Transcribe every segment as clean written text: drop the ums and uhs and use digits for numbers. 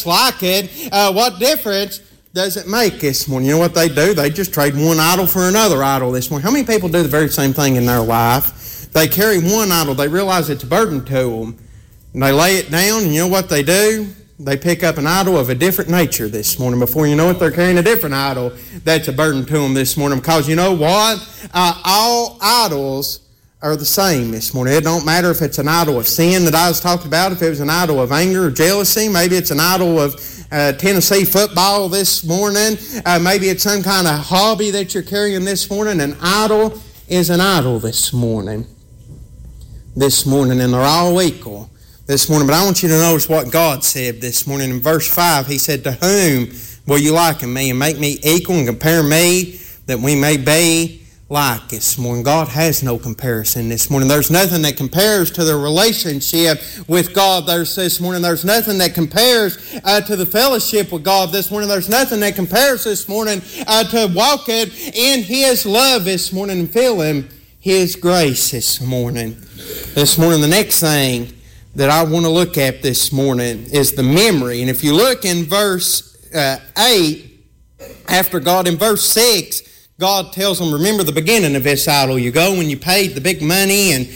looks like it. What difference does it make this morning? You know what they do? They just trade one idol for another idol this morning. How many people do the very same thing in their life? They carry one idol. They realize it's a burden to them. And they lay it down, and you know what they do? They pick up an idol of a different nature this morning. Before you know it, they're carrying a different idol that's a burden to them this morning. Because you know what? All idols are the same this morning. It don't matter if it's an idol of sin that I was talking about, if it was an idol of anger or jealousy, maybe it's an idol of Tennessee football this morning, maybe it's some kind of hobby that you're carrying this morning. An idol is an idol this morning, and they're all equal this morning. But I want you to notice what God said this morning. In verse 5, He said, "To whom will you liken me, and make me equal, and compare me, that we may be like?" This morning, God has no comparison this morning. There's nothing that compares to the relationship with God. There's nothing that compares to the fellowship with God this morning. There's nothing that compares this morning to walking in His love this morning and feeling His grace this morning. The next thing that I want to look at this morning is the memory. And if you look in verse 8, after God, in verse 6, God tells them, remember the beginning of this idol. You go when you paid the big money and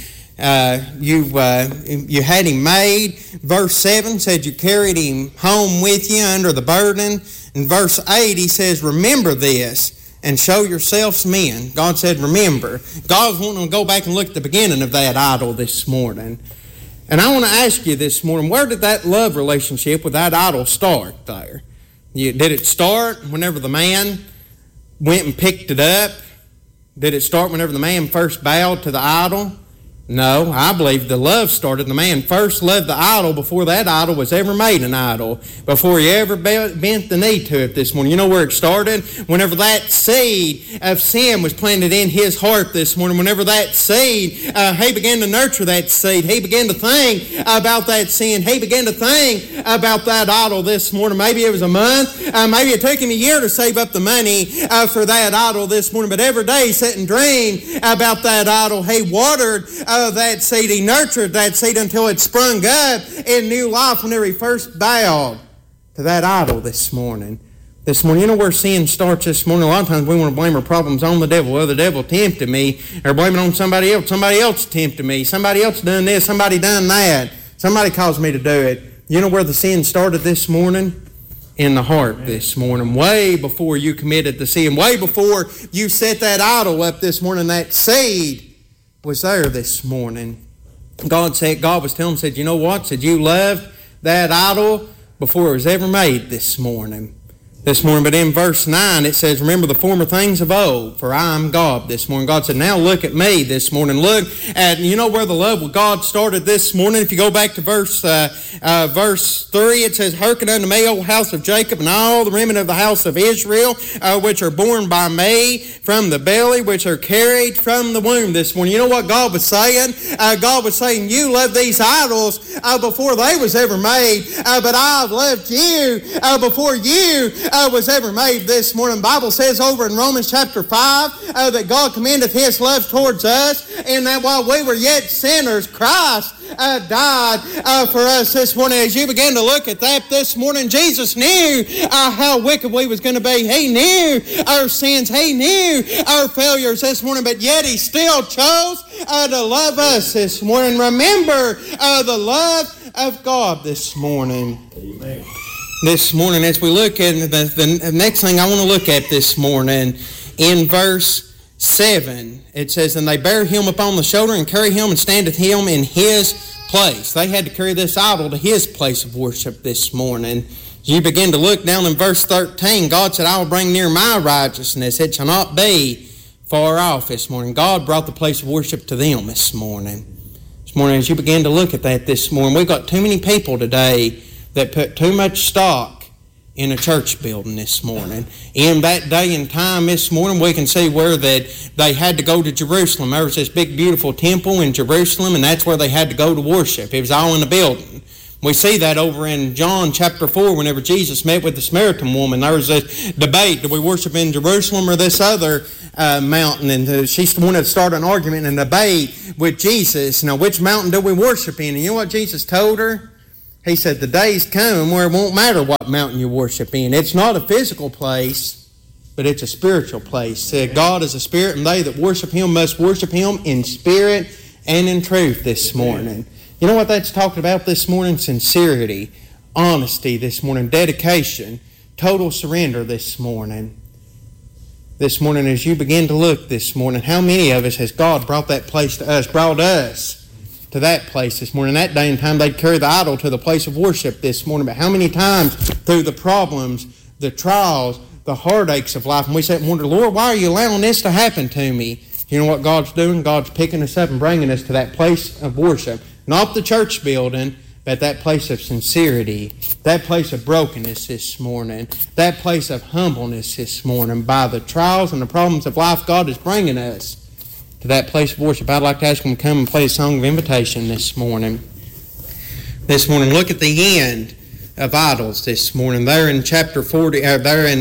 you had him made. Verse 7 said you carried him home with you under the burden. In verse 8 He says, remember this and show yourselves men. God said, remember. God's wanting to go back and look at the beginning of that idol this morning. And I want to ask you this morning, where did that love relationship with that idol start there? Did it start whenever the man went and picked it up? Did it start whenever the man first bowed to the idol? No, I believe the love started. The man first loved the idol before that idol was ever made an idol, before he ever bent the knee to it this morning. You know where it started? Whenever that seed of sin was planted in his heart this morning, whenever that seed, he began to nurture that seed. He began to think about that sin. He began to think about that idol this morning. Maybe it was a month. Maybe it took him a year to save up the money for that idol this morning. But every day he sat and dreamed about that idol. He watered that seed. He nurtured that seed until it sprung up in new life whenever he first bowed to that idol this morning. You know where sin starts this morning? A lot of times we want to blame our problems on the devil. Well, the devil tempted me, or blame it on somebody else. Somebody else tempted me. Somebody else done this. Somebody done that. Somebody caused me to do it. You know where the sin started this morning? In the heart this morning. Way before you committed the sin. Way before you set that idol up this morning. That seed was there this morning. God was telling him, you know what? Said you loved that idol before it was ever made this morning. But in verse 9 it says, remember the former things of old, for I am God this morning. God said, now look at me this morning. Look at, you know where the love of God started this morning? If you go back to verse 3, it says, hearken unto me, O house of Jacob, and all the remnant of the house of Israel, which are born by me from the belly, which are carried from the womb this morning. You know what God was saying? God was saying, you love these idols before they was ever made, but I've loved you before you was ever made this morning. The Bible says over in Romans chapter 5 that God commendeth His love towards us, and that while we were yet sinners, Christ died for us this morning. As you begin to look at that this morning, Jesus knew how wicked we was going to be. He knew our sins. He knew our failures this morning, but yet He still chose to love us this morning. Remember the love of God this morning. Amen. This morning, as we look at the next thing I want to look at this morning, in verse 7, it says, and they bear him upon the shoulder and carry him and standeth him in his place. They had to carry this idol to his place of worship this morning. As you begin to look down in verse 13, God said, I will bring near my righteousness. It shall not be far off this morning. God brought the place of worship to them this morning. This morning, as you begin to look at that this morning, we've got too many people today that put too much stock in a church building this morning. In that day and time this morning, we can see where that they had to go to Jerusalem. There was this big, beautiful temple in Jerusalem, and that's where they had to go to worship. It was all in the building. We see that over in John chapter 4, whenever Jesus met with the Samaritan woman. There was this debate, do we worship in Jerusalem or this other mountain? And she wanted to start an argument and a debate with Jesus. Now, which mountain do we worship in? And you know what Jesus told her? He said, the day's coming where it won't matter what mountain you worship in. It's not a physical place, but it's a spiritual place. God is a spirit, and they that worship Him must worship Him in spirit and in truth this morning. You know what that's talking about this morning? Sincerity, honesty this morning, dedication, total surrender this morning. This morning, as you begin to look this morning, how many of us has God brought that place to us, brought us to that place this morning? That day and time they'd carry the idol to the place of worship this morning. But how many times through the problems, the trials, the heartaches of life, and we sit and wonder, Lord, why are you allowing this to happen to me? You know what God's doing? God's picking us up and bringing us to that place of worship. Not the church building, but that place of sincerity, that place of brokenness this morning, that place of humbleness this morning. By the trials and the problems of life, God is bringing us to that place of worship. I'd like to ask them to come and play a song of invitation this morning. This morning, look at the end of idols this morning. There in chapter 40, there in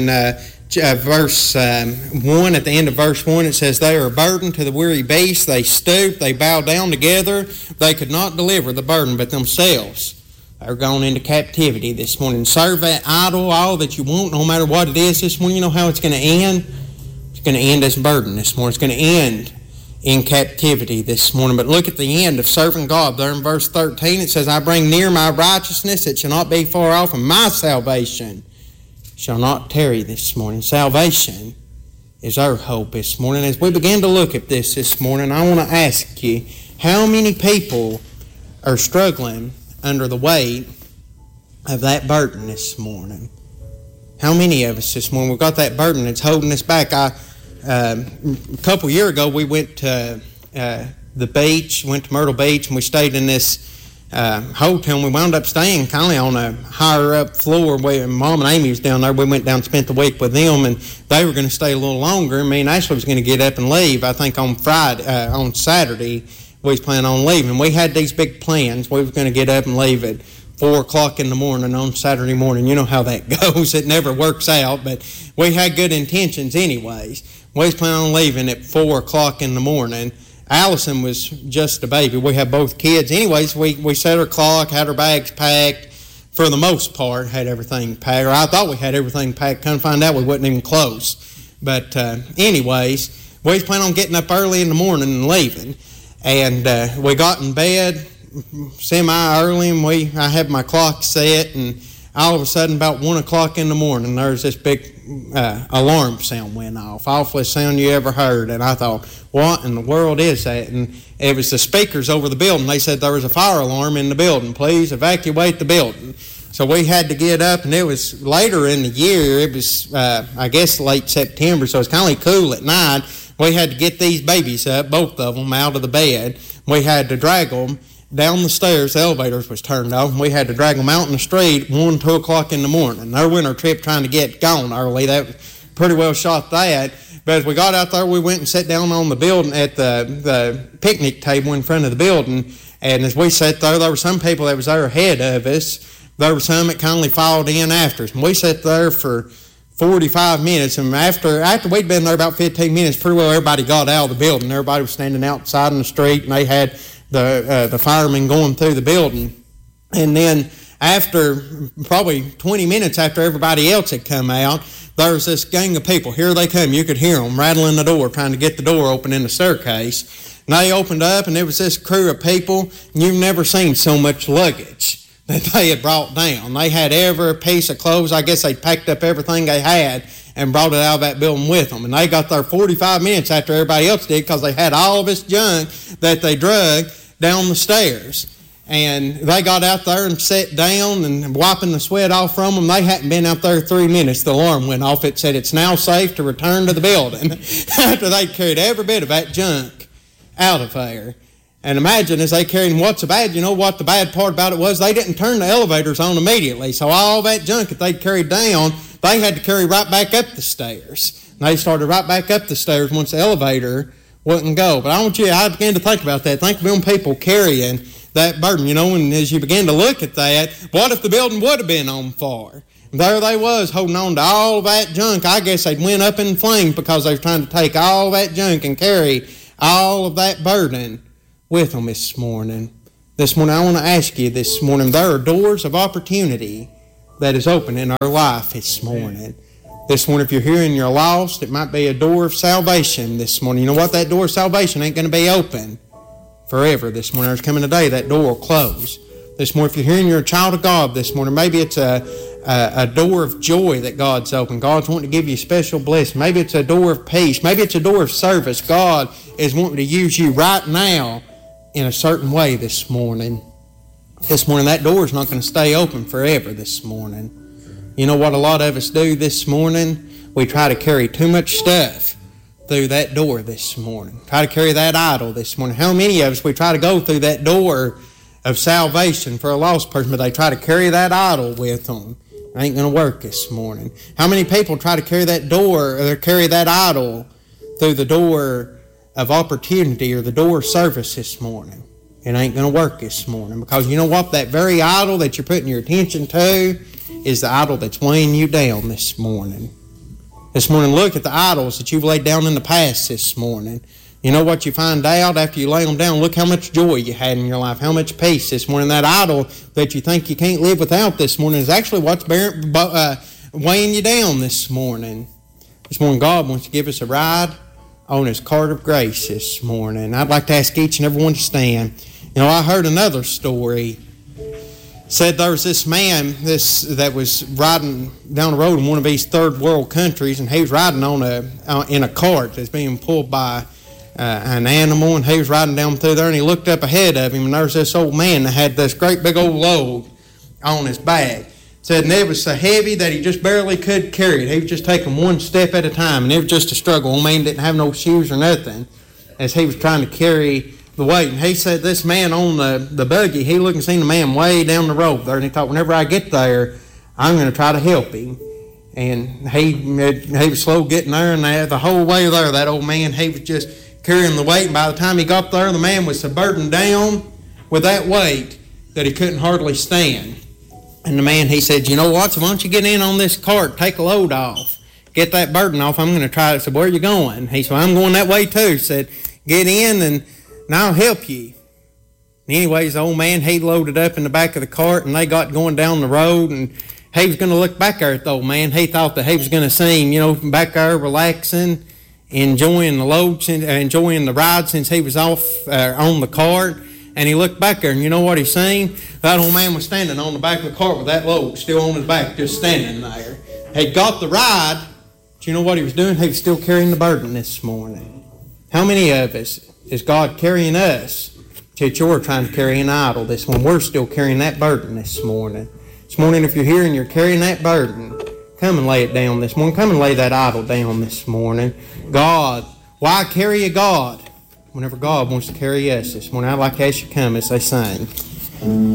verse 1, at the end of verse 1, it says, they are a burden to the weary beast. They stoop, they bow down together. They could not deliver the burden but themselves. They're gone into captivity this morning. Serve that idol all that you want, no matter what it is this morning. You know how it's going to end? It's going to end as burden this morning. It's going to end in captivity this morning. But look at the end of serving God. There in verse 13 it says, I bring near my righteousness, it shall not be far off, and my salvation shall not tarry this morning. Salvation is our hope this morning. As we begin to look at this morning, I want to ask you, how many people are struggling under the weight of that burden this morning? How many of us this morning, we've got that burden that's holding us back? A couple years ago, we went to the beach, went to Myrtle Beach, and we stayed in this hotel, and we wound up staying kind of on a higher up floor. Mom and Amy was down there. We went down and spent the week with them, and they were going to stay a little longer. Me and Ashley was going to get up and leave. I think on Saturday, we was planning on leaving. We had these big plans. We were going to get up and leave at 4 o'clock in the morning on Saturday morning. You know how that goes. It never works out, but we had good intentions anyways. We was planning on leaving at 4 o'clock in the morning. Allison was just a baby. We had both kids. Anyways, we set our clock, had our bags packed. For the most part, had everything packed. Or I thought we had everything packed. Couldn't find out we wasn't even close. But anyways, we was planning on getting up early in the morning and leaving. And we got in bed semi-early, and I had my clock set, and all of a sudden, about 1 o'clock in the morning, there's this big alarm sound went off. Awfulest sound you ever heard. And I thought, what in the world is that? And it was the speakers over the building. They said there was a fire alarm in the building. Please evacuate the building. So we had to get up, and it was later in the year. It was, I guess, late September, so it's kind of cool at night. We had to get these babies up, both of them, out of the bed. We had to drag them down the stairs. The elevators was turned off, and we had to drag them out in the street 1, 2 o'clock in the morning. Their winter trip trying to get gone early. That pretty well shot that. But as we got out there, we went and sat down on the building at the picnic table in front of the building. And as we sat there were some people that was there ahead of us. There were some that kindly followed in after us. And we sat there for 45 minutes. And after we'd been there about 15 minutes, pretty well everybody got out of the building. Everybody was standing outside in the street, and they had the firemen going through the building. And then after probably 20 minutes after everybody else had come out, there was this gang of people. Here they come. You could hear them rattling the door, trying to get the door open in the staircase. And they opened up, and there was this crew of people, and you've never seen so much luggage that they had brought down. They had every piece of clothes. I guess they packed up everything they had and brought it out of that building with them. And they got there 45 minutes after everybody else did, because they had all this junk that they drug down the stairs. And they got out there and sat down and wiping the sweat off from them. They hadn't been out there 3 minutes. The alarm went off. It said it's now safe to return to the building after they carried every bit of that junk out of there. And imagine as they carried, and what's the bad? You know what the bad part about it was? They didn't turn the elevators on immediately. So all that junk that they'd carried down, they had to carry right back up the stairs. And they started right back up the stairs once the elevator wouldn't go. But I began to think about that. Think of them people carrying that burden, and as you begin to look at that, what if the building would have been on fire? There they was, holding on to all that junk. I guess they'd went up in flames because they were trying to take all that junk and carry all of that burden with them this morning. This morning, I want to ask you this morning, there are doors of opportunity that is open in our life this morning. This morning, if you're here and you're lost, it might be a door of salvation this morning. You know what? That door of salvation ain't going to be open forever this morning. There's coming a day that door will close. This morning, if you're here and you're a child of God this morning, maybe it's a door of joy that God's opened. God's wanting to give you a special blessing. Maybe it's a door of peace. Maybe it's a door of service. God is wanting to use you right now in a certain way this morning. This morning, that door is not going to stay open forever this morning. You know what a lot of us do this morning? We try to carry too much stuff through that door this morning. Try to carry that idol this morning. How many of us, we try to go through that door of salvation for a lost person, but they try to carry that idol with them? It ain't going to work this morning. How many people try to carry that door, or carry that idol through the door of opportunity or the door of service this morning? It ain't going to work this morning, because you know what? That very idol that you're putting your attention to is the idol that's weighing you down this morning. This morning, look at the idols that you've laid down in the past this morning. You know what you find out after you lay them down? Look how much joy you had in your life, how much peace this morning. That idol that you think you can't live without this morning is actually what's weighing you down this morning. This morning, God wants to give us a ride on His cart of grace this morning. I'd like to ask each and every one to stand. You know, I heard another story. Said there was this man that was riding down the road in one of these third world countries, and he was riding in a cart that's being pulled by an animal, and he was riding down through there, and he looked up ahead of him, and there was this old man that had this great big old load on his back. Said, and it was so heavy that he just barely could carry it. He was just taking one step at a time, and it was just a struggle. Old man didn't have no shoes or nothing as he was trying to carry the weight. And he said this man on the buggy, he looked and seen the man way down the road there, and he thought, whenever I get there, I'm going to try to help him. And he was slow getting there, and the whole way there, that old man, he was just carrying the weight. And by the time he got there, the man was so burdened down with that weight that he couldn't hardly stand. And the man, he said, you know what, so why don't you get in on this cart, take a load off, get that burden off, I'm going to try it. I said, where are you going? He said, well, I'm going that way too. He said, get in and I'll help you. Anyways, the old man, he loaded up in the back of the cart, and they got going down the road, and he was going to look back there at the old man. He thought that he was going to see him, you know, back there relaxing, enjoying the load, enjoying the ride since he was off on the cart. And he looked back there, and you know what he seen? That old man was standing on the back of the cart with that load still on his back, just standing there. He got the ride, but you know what he was doing? He was still carrying the burden this morning. How many of us is God carrying us that you're trying to carry an idol this morning? We're still carrying that burden this morning. This morning, if you're here and you're carrying that burden, come and lay it down this morning. Come and lay that idol down this morning. God, why carry a God whenever God wants to carry us this morning? I'd like to ask you to come as they sing.